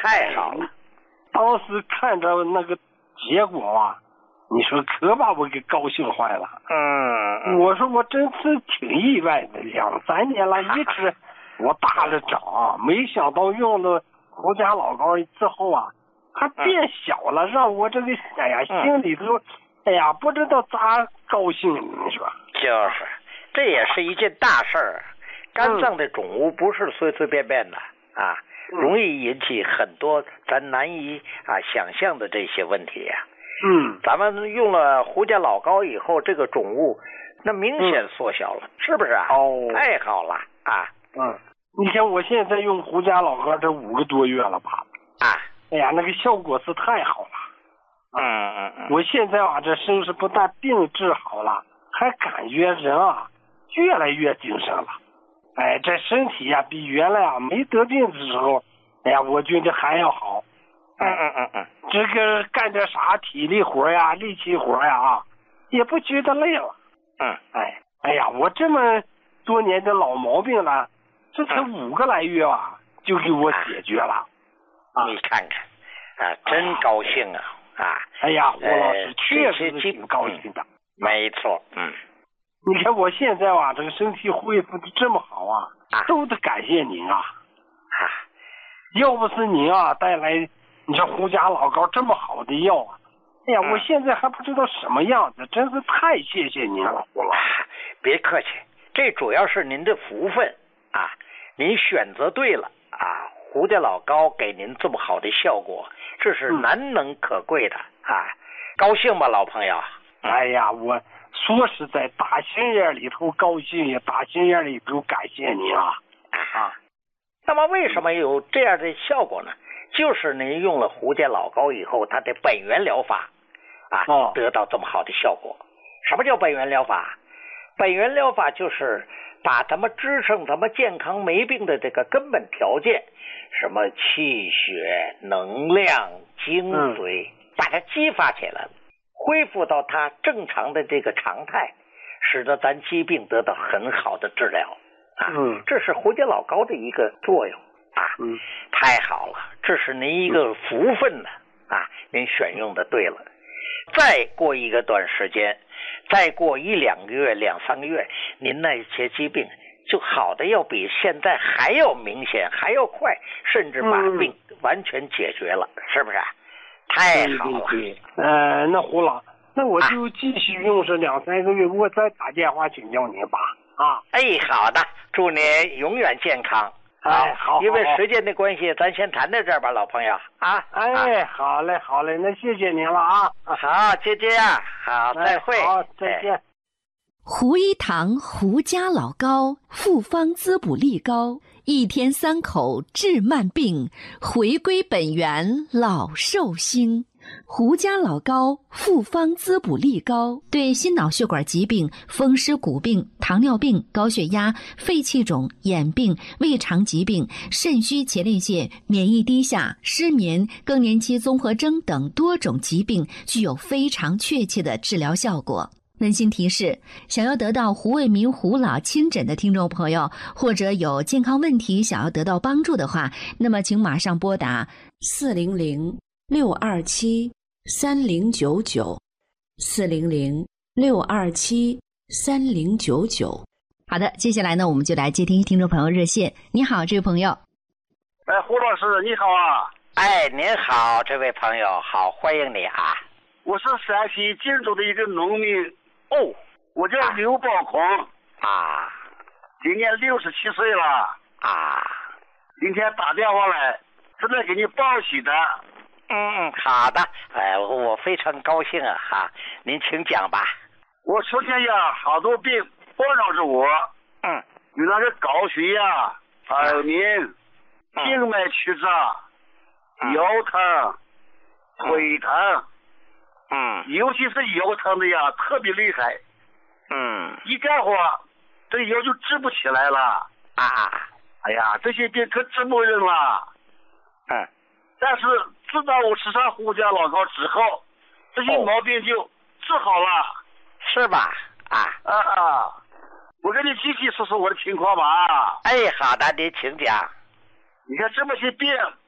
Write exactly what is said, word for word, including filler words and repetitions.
太好了！ 当时看着那个结果啊，你说可把我给高兴坏了。 嗯， 我说我真是挺意外的，两三年了，一直我打着长，没想到用了胡家老膏之后啊，它变小了，让我这个哎呀心里头，哎呀不知道咋高兴，你说？ 就是，这也是一件大事儿。肝脏的肿物不是随随便便的啊，容易引起很多咱难以啊想象的这些问题呀、啊。 嗯， 咱们用了胡家老膏以后，这个肿物那明显缩小了，嗯、是不是啊？ 哦， 太好了啊！ 嗯，你看我现在用胡家老膏这五个多月了吧？ 啊， 哎呀，那个效果是太好了。 嗯嗯嗯， 我现在啊，这身是不但病治好了，还感觉人啊越来越精神了。哎，这身体呀、啊、比原来啊没得病的时候，哎呀，我觉得还要好。 嗯嗯嗯嗯， 这个干点啥体力活呀、力气活呀啊，也不觉得累了。 嗯， 哎，哎呀，我这么多年的老毛病了，这才五个来月啊，就给我解决了。 啊，你看看，啊，真高兴啊！啊， 哎呀，胡老师、呃、确实是挺高兴的。 嗯、没错，嗯。 你看我现在啊，这个身体恢复的这么好啊， 啊都得感谢您啊！ 啊， 要不是您啊带来，你这胡家老膏这么好的药啊，哎呀，嗯、我现在还不知道什么样子，真是太谢谢您了，胡老师。 别客气，这主要是您的福分啊，您选择对了啊，胡家老膏给您这么好的效果，这是难能可贵的、嗯、啊！高兴吧，老朋友？ 哎呀，我。说实在，打心眼里头高兴，也打心眼里头感谢您啊！ 啊，那么为什么有这样的效果呢？就是您用了胡家老膏以后，它的本源疗法啊， 哦、 得到这么好的效果。什么叫本源疗法？本源疗法就是把咱们支撑咱们健康没病的这个根本条件，什么气血、能量、精髓，嗯、把它激发起来了。恢复到它正常的这个常态，使得咱疾病得到很好的治疗啊！ 嗯， 这是胡家老膏的一个作用啊！ 嗯， 太好了，这是您一个福分呢啊！您选用的对了。再过一个段时间，再过一两个月、两三个月，您那些疾病就好的要比现在还要明显，还要快，甚至把病完全解决了，嗯、是不是？太好了， 对对对，呃，那胡老，那我就继续用上两三个月，我再打电话请教您吧。啊， 哎，好的，祝您永远健康。 哎，好， 因为时间的关系，咱先谈到这儿吧，老朋友啊。 哎，好嘞，好嘞，那谢谢您了啊。 好，就这样，好，再会。 哎、好，再见。哎胡一堂胡家老膏复方滋补力膏，一天三口治慢病，回归本源老寿星。胡家老膏复方滋补力膏对心脑血管疾病、风湿骨病、糖尿病、高血压、肺气肿、眼病、胃肠疾病、肾虚前列腺、免疫低下、失眠、更年期综合征等多种疾病具有非常确切的治疗效果。温馨提示：想要得到胡卫民胡老亲诊的听众朋友，或者有健康问题想要得到帮助的话，那么请马上拨打四零零六二七三零九九四零零六二七三零九九。好的，接下来呢，我们就来接听听众朋友热线。你好，这位朋友。 哎，胡老师，你好啊！ 哎，您好，这位朋友，好，欢迎你啊！ 我是陕西晋州的一个农民。 哦， 我叫刘宝孔啊， 今年六十七岁了啊。 今天打电话来，是来给你报喜的。 嗯，好的，哎，我非常高兴啊哈，您请讲吧。 我首先呀，好多病困扰着我， 嗯， 有那个高血压、耳鸣、 嗯、 静脉曲张、 嗯、 腰疼、腿疼。 嗯， 尤其是腰疼的呀，特别厉害。 嗯， 一干活，这腰就直不起来了。 啊， 哎呀，这些病可治不人了。 嗯， 但是自打我吃上胡家老膏之后，这些毛病就治好了。哦、 是吧？啊啊啊！我跟你具体说说我的情况吧。 哎，好的，您请讲。 你看这么些病，